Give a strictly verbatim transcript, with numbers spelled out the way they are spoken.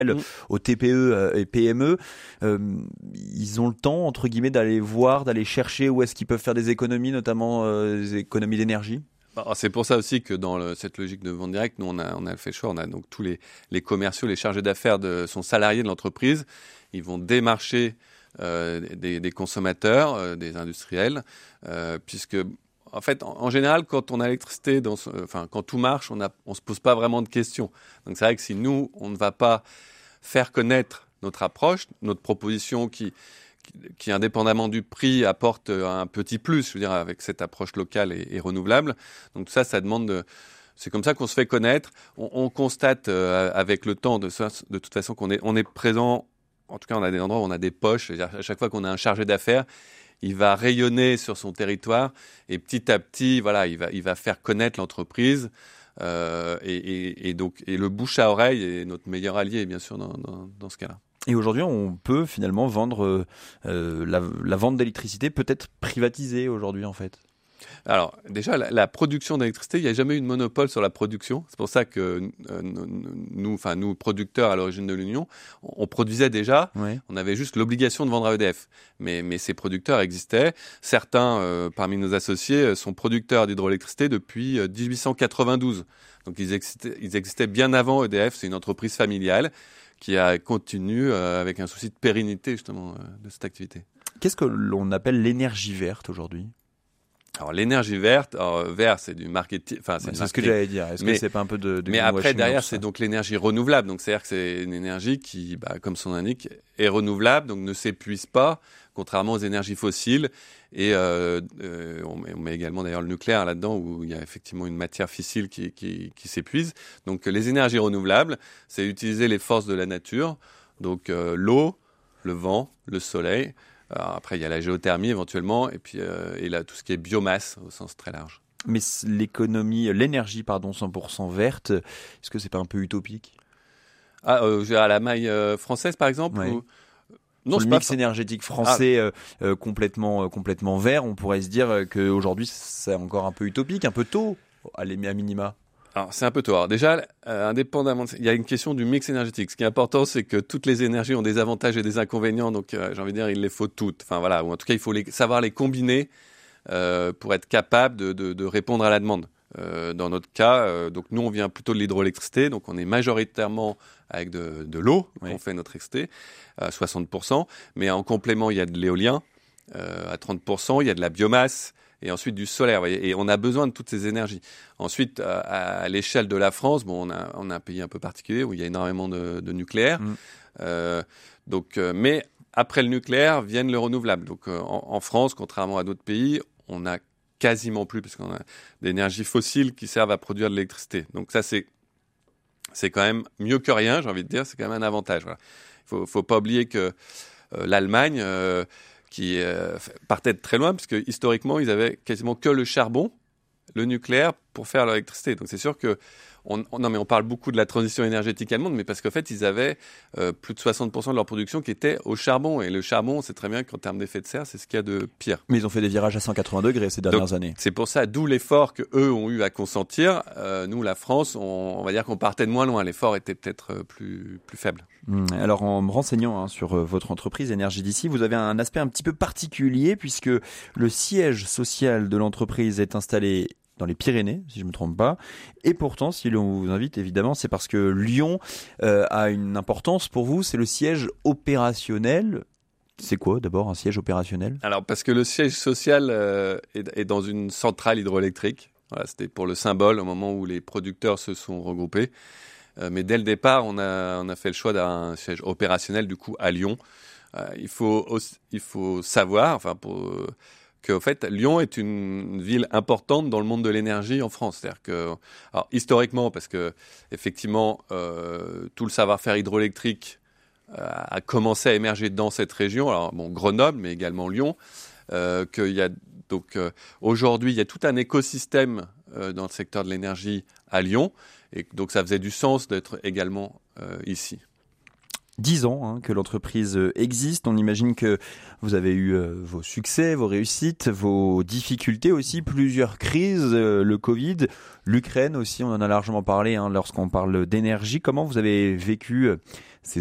Mmh. Aux T P E et P M E, euh, ils ont le temps, entre guillemets, d'aller voir, d'aller chercher où est-ce qu'ils peuvent faire des économies, notamment euh, des économies d'énergie. Alors, c'est pour ça aussi que dans le, cette logique de vente directe, nous, on a, on a fait le choix. On a donc tous les, les commerciaux, les chargés d'affaires de, sont salariés de l'entreprise. Ils vont démarcher euh, des, des consommateurs, euh, des industriels, euh, puisque... En fait, en, en général, quand on a l'électricité, dans ce, enfin, quand tout marche, on ne on se pose pas vraiment de questions. Donc, c'est vrai que si nous, on ne va pas faire connaître notre approche, notre proposition qui, qui, qui, indépendamment du prix, apporte un petit plus, je veux dire, avec cette approche locale et, et renouvelable. Donc, tout ça, ça demande de... C'est comme ça qu'on se fait connaître. On, on constate euh, avec le temps, de, de toute façon, qu'on est, on est présent. En tout cas, on a des endroits où on a des poches. C'est-à-dire, à chaque fois qu'on a un chargé d'affaires, il va rayonner sur son territoire et petit à petit, voilà, il va, il va faire connaître l'entreprise. Euh, et, et, et donc, et le bouche à oreille est notre meilleur allié, bien sûr, dans, dans, dans ce cas-là. Et aujourd'hui, on peut finalement vendre euh, la, la vente d'électricité, peut-être privatisée aujourd'hui, en fait. Alors, déjà, la, la production d'électricité, il n'y a jamais eu de monopole sur la production. C'est pour ça que euh, nous, enfin, nous, producteurs à l'origine de l'Union, on, on produisait déjà. Ouais. On avait juste l'obligation de vendre à E D F. Mais, mais ces producteurs existaient. Certains, euh, parmi nos associés, sont producteurs d'hydroélectricité depuis euh, dix-huit cent quatre-vingt-douze. Donc, ils existaient, ils existaient bien avant E D F. C'est une entreprise familiale qui a continué euh, avec un souci de pérennité, justement, euh, de cette activité. Qu'est-ce que l'on appelle l'énergie verte aujourd'hui ? Alors l'énergie verte, alors, vert c'est du marketing, enfin c'est, ouais, du c'est marketing. ce que j'allais dire. Est-ce mais, que c'est pas un peu de, de mais après derrière c'est donc l'énergie renouvelable, donc c'est-à-dire que c'est une énergie qui, bah, comme son indique, est renouvelable, donc ne s'épuise pas, contrairement aux énergies fossiles. Et euh, euh, on, met, on met également d'ailleurs le nucléaire là-dedans où il y a effectivement une matière fissile qui, qui, qui s'épuise. Donc les énergies renouvelables, c'est utiliser les forces de la nature, donc euh, l'eau, le vent, le soleil. Alors après, il y a la géothermie éventuellement, et puis euh, et là, tout ce qui est biomasse au sens très large. Mais l'économie, l'énergie, pardon, cent pour cent verte, est-ce que c'est pas un peu utopique ? Ah, euh, à la maille euh, française, par exemple ouais. ou... Non, le mix pas... énergétique français ah. euh, euh, complètement, euh, complètement vert, on pourrait se dire euh, qu'aujourd'hui, c'est encore un peu utopique, un peu tôt, à minima. Alors, c'est un peu tôt. Alors, déjà, euh, indépendamment, de... il y a une question du mix énergétique. Ce qui est important, c'est que toutes les énergies ont des avantages et des inconvénients. Donc, euh, j'ai envie de dire, il les faut toutes. Enfin, voilà. Ou en tout cas, il faut les... savoir les combiner euh, pour être capable de, de, de répondre à la demande. Euh, dans notre cas, euh, donc nous, on vient plutôt de l'hydroélectricité. Donc, on est majoritairement avec de, de l'eau. Oui. On fait notre électricité à soixante pour cent. Mais en complément, il y a de l'éolien euh, à trente pour cent. Il y a de la biomasse. Et ensuite du solaire, vous voyez, et on a besoin de toutes ces énergies. Ensuite, à, à l'échelle de la France, bon, on a, on a un pays un peu particulier où il y a énormément de, de nucléaire. Mmh. Euh, donc, euh, mais après le nucléaire viennent le renouvelable. Donc, euh, en, en France, contrairement à d'autres pays, on a quasiment plus, parce qu'on a d'énergies fossiles qui servent à produire de l'électricité. Donc ça, c'est c'est quand même mieux que rien, j'ai envie de dire. C'est quand même un avantage. Voilà. Il faut, faut pas oublier que euh, l'Allemagne euh, qui euh, partaient de très loin, parce que historiquement, ils avaient quasiment que le charbon, le nucléaire, pour faire leur électricité. Donc c'est sûr que, on, on, non mais on parle beaucoup de la transition énergétique allemande, mais parce qu'en fait, ils avaient euh, plus de soixante pour cent de leur production qui était au charbon. Et le charbon, on sait très bien qu'en termes d'effet de serre, c'est ce qu'il y a de pire. Mais ils ont fait des virages à cent quatre-vingts degrés ces dernières Donc, années. C'est pour ça, d'où l'effort qu'eux ont eu à consentir. Euh, nous, la France, on, on va dire qu'on partait de moins loin. L'effort était peut-être plus, plus faible. Alors, en me renseignant hein, sur euh, votre entreprise Énergie-D'ici, vous avez un aspect un petit peu particulier puisque le siège social de l'entreprise est installé dans les Pyrénées, si je ne me trompe pas. Et pourtant, si l'on vous invite, évidemment, c'est parce que Lyon euh, a une importance pour vous. C'est le siège opérationnel. C'est quoi, d'abord, un siège opérationnel ? Alors, parce que le siège social euh, est, est dans une centrale hydroélectrique. Voilà, c'était pour le symbole au moment où les producteurs se sont regroupés. Euh, mais dès le départ, on a, on a fait le choix d'un siège opérationnel, du coup, à Lyon. Euh, il faut aussi, il faut savoir, enfin, pour... Euh, qu'en fait, Lyon est une ville importante dans le monde de l'énergie en France. C'est-à-dire que, alors, historiquement, parce que effectivement, euh, tout le savoir-faire hydroélectrique euh, a commencé à émerger dans cette région. Alors, bon, Grenoble, mais également Lyon. Euh, qu'il y a donc euh, aujourd'hui, il y a tout un écosystème euh, dans le secteur de l'énergie à Lyon, et donc ça faisait du sens d'être également euh, ici. dix ans hein, que l'entreprise existe. On imagine que vous avez eu euh, vos succès, vos réussites, vos difficultés aussi, plusieurs crises, euh, le Covid, l'Ukraine aussi, on en a largement parlé hein, lorsqu'on parle d'énergie. Comment vous avez vécu euh, ces